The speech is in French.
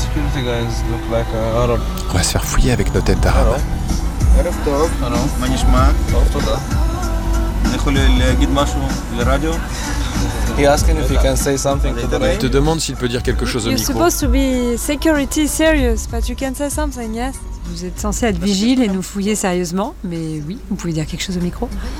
security guys look like Arab. On va se faire fouiller avec nos têtes d'arabe. ערב טוב, Hello. מה נשמע? טוב, תודה. אני יכול להגיד משהו לרדיו? He asking if he can say something to the Il radio. te demande s'il peut dire quelque chose au You're micro. supposed to be security serious, but you can say something, yes? Vous êtes censé être vigile et nous fouiller sérieusement, mais oui, vous pouvez dire quelque chose au micro.